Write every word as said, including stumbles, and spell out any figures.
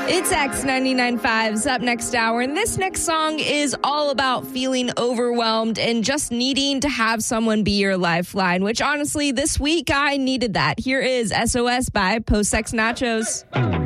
It's X ninety-nine point five's Up Next Hour, and this next song is all about feeling overwhelmed and just needing to have someone be your lifeline, which honestly, this week I needed that. Here is S O S by Post Sex Nachos.